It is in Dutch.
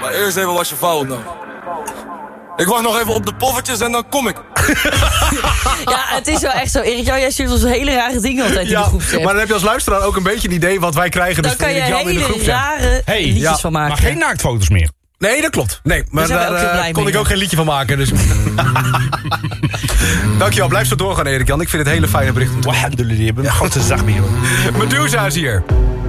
eerst even wat je vouwt nou. Ik wacht nog even op de poffertjes en dan kom ik. Ja, het is wel echt zo. Erik-Jan, jij stuurt ons hele rare dingen altijd in de groepsapp. Maar dan heb je als luisteraar ook een beetje een idee wat wij krijgen. Dan Dus kan je hele rare liedjes van maken. Maar geen naaktfoto's meer. Nee, dat klopt. Nee, maar daar kon ik ook geen liedje van maken. Dus. Dankjewel, blijf zo doorgaan, Erik-Jan. Ik vind het hele fijne bericht. Jullie hebben een grote zak meer. Medusa is hier.